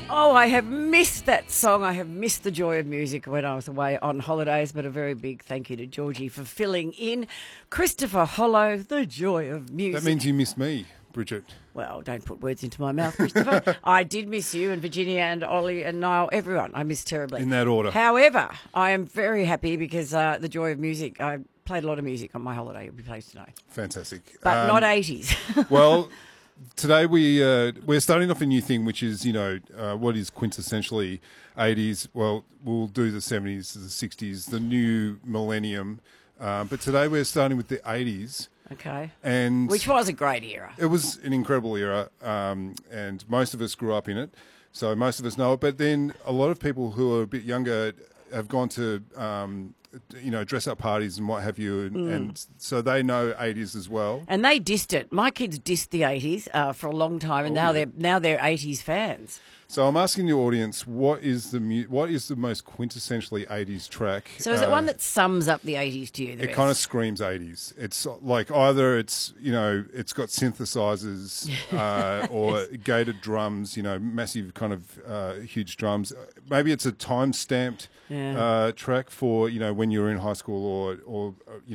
Oh, I have missed that song. I have missed the joy of music when I was away on holidays, but a very big thank you to Georgie for filling in. Christopher Hollow, the joy of music. That means you missed me, Bridget. Well, don't put words into my mouth, Christopher. I did miss you and Virginia and Ollie and Niall, everyone. I missed terribly. In that order. However, I am very happy because the joy of music, I played a lot of music on my holiday, you'll be pleased to know. Fantastic. But not 80s. Well, today we're starting off a new thing, which is, what is quintessentially 80s. Well, we'll do the 70s, the 60s, the new millennium. But today we're starting with the 80s. Okay. And which was a great era. It was an incredible era, and most of us grew up in it, so most of us know it. But then a lot of people who are a bit younger have gone to, dress-up parties and what have you, and so they know 80s as well. And they dissed it. My kids dissed the 80s for a long time, and now they're 80s fans. So I'm asking the audience, what is the most quintessentially 80s track? So is it one that sums up the 80s to you? It kind of screams 80s. It's like either it's got synthesizers or gated drums, massive kind of huge drums. Maybe it's a time-stamped track for when you're in high school or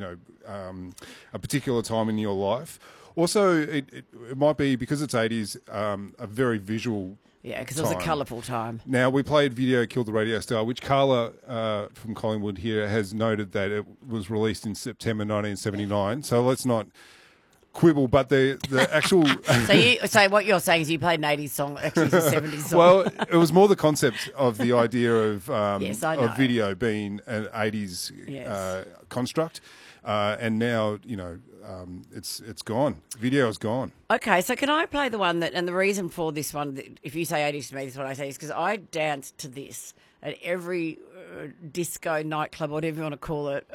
a particular time in your life. Also, it might be, because it's 80s, a very visual. Yeah, because it was a colourful time. Now, we played Video Killed the Radio Star, which Carla from Collingwood here has noted that it was released in September 1979. So let's not quibble, but the actual... So what you're saying is you played an 80s song, actually it's a 70s song. Well, it was more the concept of the idea of, yes, I know. of video being an 80s construct. And now, it's gone. Video is gone. Okay, so can I play the one that, and the reason for this one, if you say 80s to me, this is what I say, is because I danced to this at every disco, nightclub, whatever you want to call it.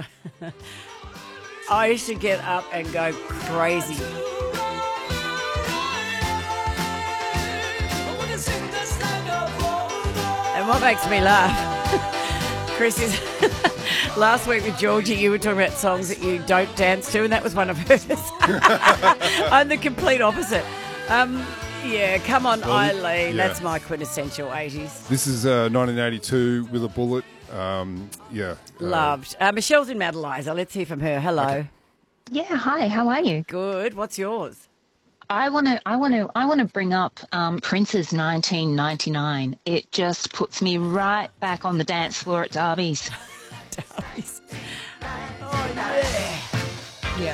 I used to get up and go crazy. And what makes me laugh, Chris, is... Last week with Georgie, you were talking about songs that you don't dance to, and that was one of hers. I'm the complete opposite. Come on, Eileen. Yeah. That's my quintessential 80s. This is 1982 with a bullet. Loved. Michelle's in Mount Eliza. Let's hear from her. Hello. Okay. Yeah, hi. How are you? Good. What's yours? I want to bring up Prince's 1999. It just puts me right back on the dance floor at Darby's. Darby's. Oh yeah. Yeah.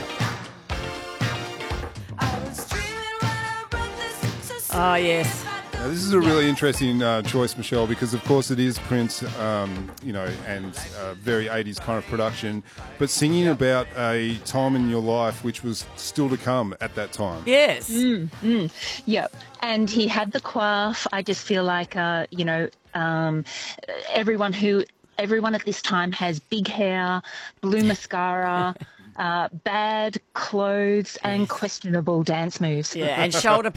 Oh yes. Now, this is a really interesting choice, Michelle, because of course it is Prince, and very 80s kind of production, but singing about a time in your life which was still to come at that time. Yes. Yep. And he had the coif. I just feel like, everyone at this time has big hair, blue mascara, bad clothes, and questionable dance moves. Yeah, and shoulder